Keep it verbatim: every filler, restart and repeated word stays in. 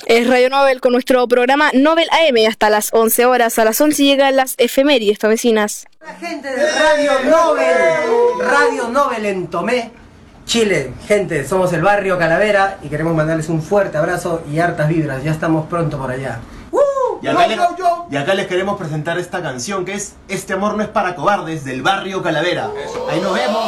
Es Radio Nobel con nuestro programa Nobel A M hasta las once horas. A las once llegan las efemérides vecinas. La gente de Radio Nobel, Radio Nobel en Tomé, Chile. Gente, somos el Barrio Calavera y queremos mandarles un fuerte abrazo y hartas vibras. Ya estamos pronto por allá. Y acá, les, y acá les queremos presentar esta canción que es Este amor no es para cobardes, del Barrio Calavera. Ahí nos vemos.